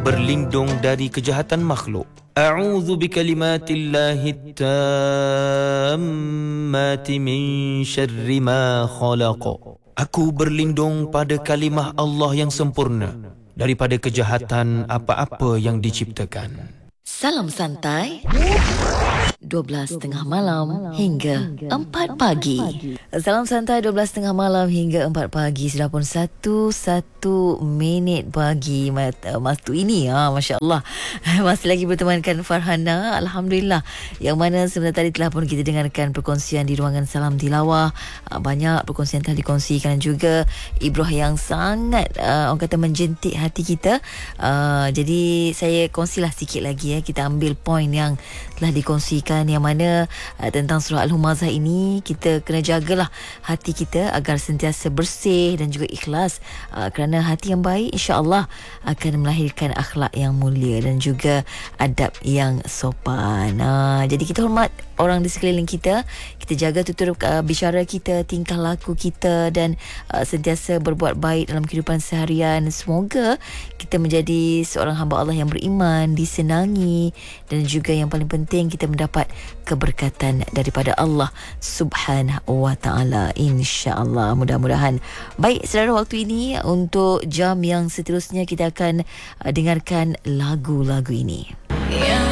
berlindung dari kejahatan makhluk. A'udzu bikalimatillahi tammati min syarri ma khalaq. Aku berlindung pada kalimah Allah yang sempurna daripada kejahatan apa-apa yang diciptakan. Salam santai 12.30 malam hingga 4 pagi. Salam santai 12.30 malam hingga 4 pagi. Sudah pun 1 minit pagi waktu ini. Masya Allah. Masih lagi bertemankan Farhana, Alhamdulillah. Yang mana sebenarnya tadi telah pun kita dengarkan perkongsian di ruangan Salam Tilawah. Banyak perkongsian telah dikongsikan juga. Ibrah yang sangat orang kata menjentik hati kita. Jadi saya kongsilah sikit lagi ya. Kita ambil poin yang telah dikongsikan, yang mana tentang surah Al-Humazah ini. Kita kena jagalah hati kita agar sentiasa bersih dan juga ikhlas, kerana hati yang baik insya-Allah akan melahirkan akhlak yang mulia dan juga adab yang sopan. Jadi kita hormat orang di sekeliling kita, kita jaga tutur bicara kita, tingkah laku kita, dan sentiasa berbuat baik dalam kehidupan seharian. Semoga kita menjadi seorang hamba Allah yang beriman, disenangi, dan juga yang paling penting kita mendapat keberkatan daripada Allah Subhanahu wa taala, insya-Allah. Mudah-mudahan. Baik, saudara, waktu ini untuk jam yang seterusnya kita akan dengarkan lagu-lagu ini.